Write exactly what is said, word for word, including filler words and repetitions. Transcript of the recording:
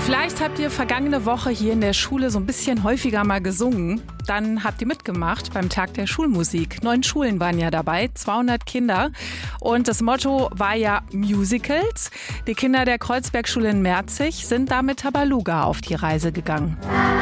Vielleicht habt ihr vergangene Woche hier in der Schule so ein bisschen häufiger mal gesungen. Dann habt ihr mitgemacht beim Tag der Schulmusik. Neun Schulen waren ja dabei, zweihundert Kinder. Und das Motto war ja Musicals. Die Kinder der Kreuzbergschule in Merzig sind da mit Tabaluga auf die Reise gegangen.